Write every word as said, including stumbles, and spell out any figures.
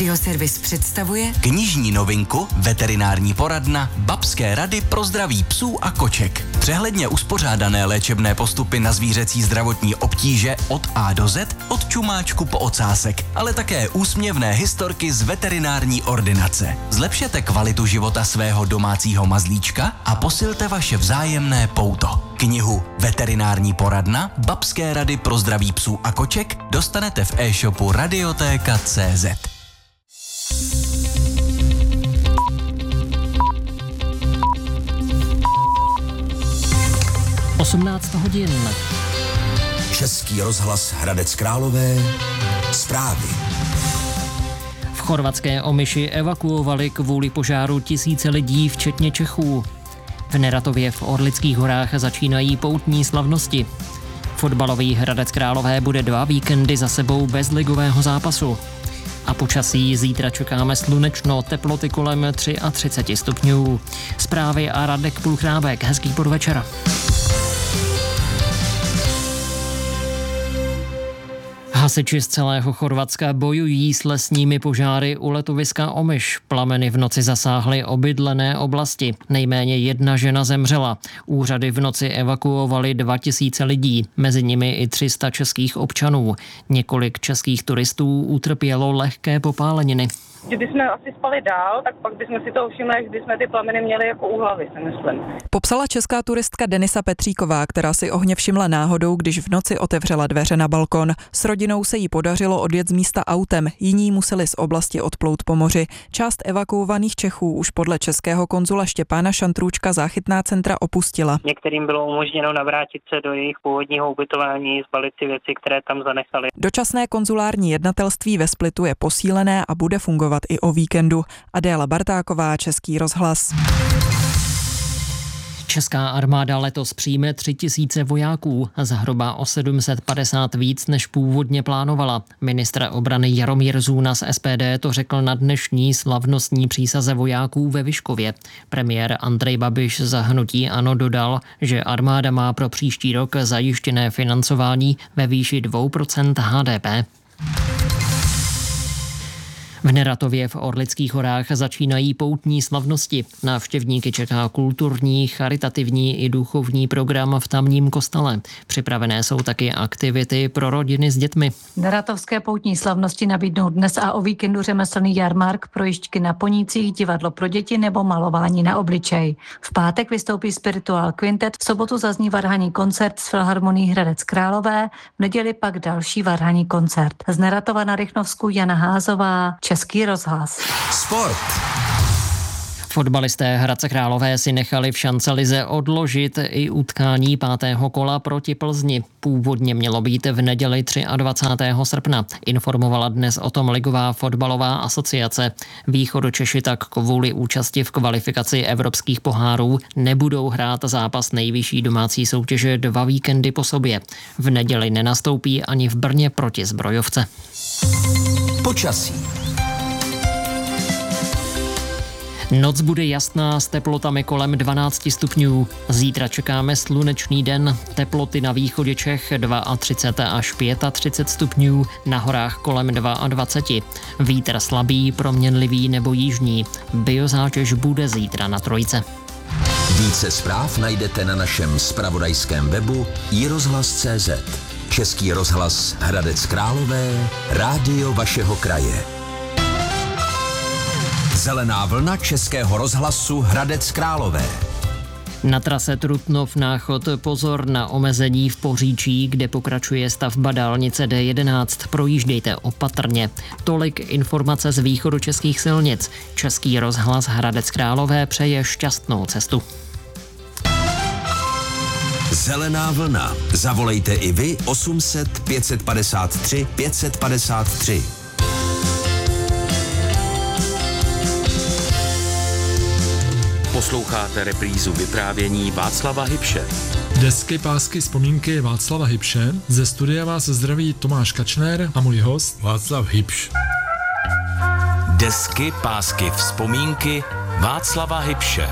Radioservis představuje knižní novinku Veterinární poradna Babské rady pro zdraví psů a koček. Přehledně uspořádané léčebné postupy na zvířecí zdravotní obtíže od A do Z, od čumáčku po ocásek, ale také úsměvné historky z veterinární ordinace. Zlepšete kvalitu života svého domácího mazlíčka a posilte vaše vzájemné pouto. Knihu Veterinární poradna Babské rady pro zdraví psů a koček dostanete v e-shopu radiotéka tečka cé zet. osmnáct hodin. Český rozhlas Hradec Králové. Zprávy. V chorvatské Omiši evakuovali kvůli požáru tisíce lidí, včetně Čechů. V Neratově v Orlických horách začínají poutní slavnosti. Fotbalový Hradec Králové bude dva víkendy za sebou bez ligového zápasu. A počasí zítra čekáme slunečno, teploty kolem třicet tři stupňů. Zprávy a Radek Pulchrábek. Hezký podvečer. Hasiči z celého Chorvatska bojují s lesními požáry u letoviska Omiš. Plameny v noci zasáhly obydlené oblasti. Nejméně jedna žena zemřela. Úřady v noci evakuovaly dva tisíce lidí, mezi nimi i tři sta českých občanů. Několik českých turistů utrpělo lehké popáleniny. Kdybychom asi spali dál, tak pak bychom si to všimli, jak bychom ty plameny měli jako u hlavy, si myslím. Popsala česká turistka Denisa Petříková, která si ohně všimla náhodou, když v noci otevřela dveře na balkon. S rodinou se jí podařilo odjet z místa autem, jiní museli z oblasti odplout po moři. Část evakuovaných Čechů už podle českého konzula Štěpána Šantrůčka záchytná centra opustila. Některým bylo umožněno navrátit se do jejich původního ubytování, zbalit si věci, které tam zanechali. Dočasné konzulární jednatelství ve Splitu je posílené a bude fungovat i o víkendu. Adéla Bartáková, Český rozhlas. Česká armáda letos přijme tři tisíce vojáků, zhruba o sedm set padesát víc, než původně plánovala. Ministr obrany Jaromír Zůna z S P D to řekl na dnešní slavnostní přísaze vojáků ve Vyškově. Premiér Andrej Babiš za hnutí ANO dodal, že armáda má pro příští rok zajištěné financování ve výši dvě procenta H D P. V Neratově v Orlických horách začínají poutní slavnosti. Návštěvníky čeká kulturní, charitativní i duchovní program v tamním kostele. Připravené jsou taky aktivity pro rodiny s dětmi. Neratovské poutní slavnosti nabídnou dnes a o víkendu řemeslný jarmark, projížďky na ponících, divadlo pro děti nebo malování na obličej. V pátek vystoupí Spiritual Quintet, v sobotu zazní varhaní koncert s Filharmonií Hradec Králové, v neděli pak další varhaní koncert. Z Neratova na Rychnovsku Jana Házová, Český rozhlas. Sport. Fotbalisté Hradce Králové si nechali v šancelize odložit i utkání pátého kola proti Plzni. Původně mělo být v neděli dvacátého třetího srpna. Informovala dnes o tom Ligová fotbalová asociace. Východočeši tak kvůli účasti v kvalifikaci evropských pohárů nebudou hrát zápas nejvyšší domácí soutěže dva víkendy po sobě. V neděli nenastoupí ani v Brně proti Zbrojovce. Počasí. Noc bude jasná s teplotami kolem dvanáct stupňů. Zítra čekáme slunečný den, teploty na východě Čech třicet dva až třicet pět stupňů, na horách kolem dvacet dva. Vítr slabý, proměnlivý nebo jižní. Biozátěž bude zítra na trojce. Více zpráv najdete na našem zpravodajském webu i rozhlas tečka cé zet. Český rozhlas Hradec Králové, rádio vašeho kraje. Zelená vlna Českého rozhlasu Hradec Králové. Na trase Trutnov Náchod pozor na omezení v Poříčí, kde pokračuje stavba dálnice D jedenáct. Projíždějte opatrně. Tolik informace z východočeských silnic. Český rozhlas Hradec Králové přeje šťastnou cestu. Zelená vlna. Zavolejte i vy osm set pět padesát tři pět padesát tři. Posloucháte reprízu vyprávění Václava Hybše. Desky, pásky, vzpomínky Václava Hybše. Ze studia vás zdraví Tomáš Kačner a můj host Václav Hybš. Desky, pásky, vzpomínky Václava Hybše.